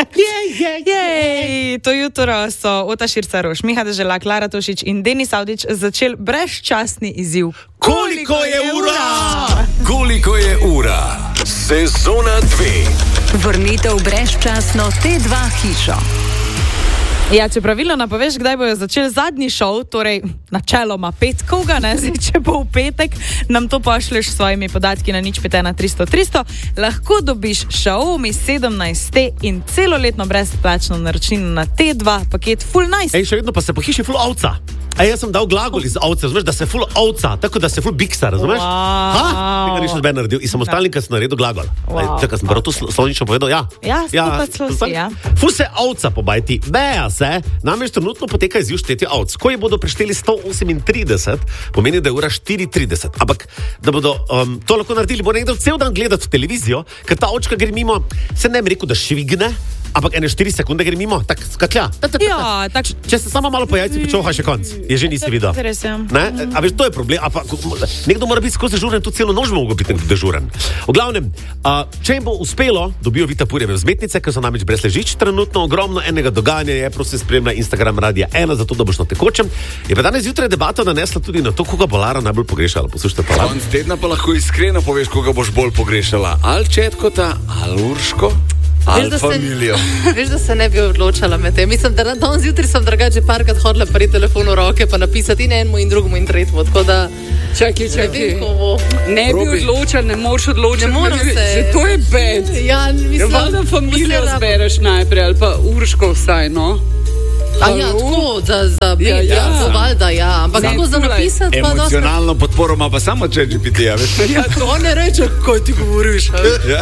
To jutro so Ota Širca-Roš, Miha Deželak, Lara Tošič in Denis Avdić začeli brezčasni izziv. Koliko je ura? Koliko je ura? Sezona 2. Vrnitev brezčasno T2 hišo. Ja, če pravilno napoveš, kdaj bojo začeli zadnji šov, torej načeloma petkovga, ne, zdaj, če bo v petek, nam to pošleš s svojimi podatki na 051 300 300, lahko dobiš Xiaomi 17T in celoletno brezplačno naročnino na T2 paket Full Nice. Še vedno pa se po hiši full ovca. Jaz sem dal glagol iz ovce, razumeš, da se full ovca, tako da se full biksa, razumeš? Tega nisem zbej naredil. In samostalnika sem naredil glagol. Čakaj, sem prav to slovnično povedal? Ja. Full se ovca pobajti. Beja se, namreč trenutno poteka izziv štetje ovc. Ko je bodo prešteli 138, pomeni, da je ura 4:30. Ampak, da bodo to lahko naredili, bo nekdo cel dan gledati v televizijo, ker ta očka gre mimo, se ne bi rekel, da švigne, ampak 4 sekunde gre mimo, tak skatlja. Ja, tak... Če se samo malo po jajci počoha še konc, je že nisi videl. Ne? A veš, to je problem. Nekdo mora biti skozi dežuren, tudi celo noč mogo biti dežuren. V glavnem, če jim bo uspelo, dobijo Vitapurjeve vzmetnice, ker so namreč brez ležič, trenutno ogromno enega dogajanja je, prosim spremlja Instagram Radia 1, zato da boš na tekočem. Je pa danes zjutraj debata nanesla tudi na to, koga bo Lara najbolj pogrešala. Poslušajte pa. Konc tedna pa lahko iskreno poveš, koga boš bolj pogrešala. Ali Četkota, ali Urško, ali familijo. Veš, da se ne bi odločala med tem. Mislim, da danes zjutraj sem drugače parkrat hodila pri telefonu v roke, pa napisati in enemu in drugemu in tretjemu. Tako da... Čakaj. Ne bi odločala, ne moreš odločiti. Ne morem se. To je bed. Ja, mislim... Valjda familijo zbereš najprej, ali pa Urško vsaj, no? Ja, tako, za bed, to valjda, ja. Ampak kako za napisati, pa dosta... Emocionalno podporo ima pa samo ChatGPT-ja, veš? Ja, to ne reče, kaj ti govoriš.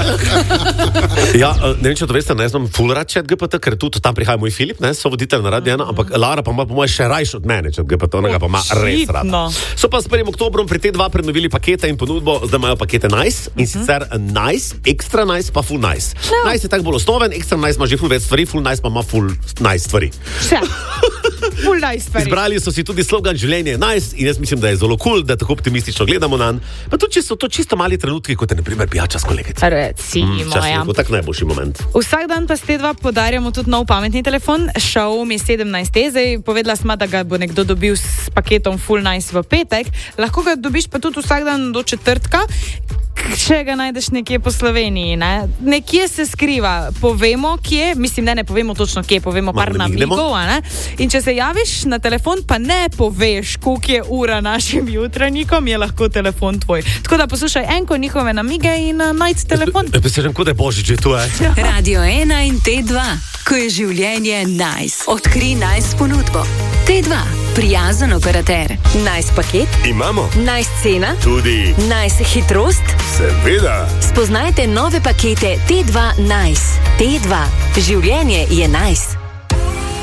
Ja, ne vem, če to veste, ne znam full rad ChatGPT, ker tudi tam prihaja moj Filip, ne, so voditelj na Radio 1, ampak Lara pa ima po moje še rajš od mene ChatGPT, onega pa ima res rada. So pa s 1. oktobrom pri T2 prenovili pakete in ponudbo, zdaj imajo pakete Nice, in sicer Nice, Extra Nice pa Full Nice. Nice je tak bolj osnoven, Extra Nice ima že full več stvari, Full Nice pa ima Full Nice stvari. Full Nice stvari. Izbrali so si tudi slogan življenje Nice in jaz mislim, da je zelo cool, da tako optimistično gledamo nanj. Pa tudi, če so to čisto mali trenutki, kot je na primer pijača s kolegico. Recimo, ja. Tak najboljši moment. Vsak dan pa s T2 podarjamo tudi nov pametni telefon, Xiaomi 17T. Zdaj povedala sma, da ga bo nekdo dobil s paketom Full Nice v petek. Lahko ga dobiš pa tudi vsak dan do četrtka, če ga najdeš nekje po Sloveniji, ne? Nekje se skriva, povemo kje, mislim, ne povemo točno kje, povemo par namigov, ne? In če se javiš na telefon, pa ne poveš, koliko je ura našim jutranjikom, je lahko telefon tvoj. Tako da poslušaj enko njihove namige in najdi telefon. Mislim, kot je Božič, že tu je. Radio 1 in T2, ko je življenje nice. Odkri nice ponudbo. T2, prijazen operater. Nice paket? Imamo. Nice cena? Tudi. Nice hitrost? Seveda. Spoznajte nove pakete T2 Nice. T2, življenje je nice.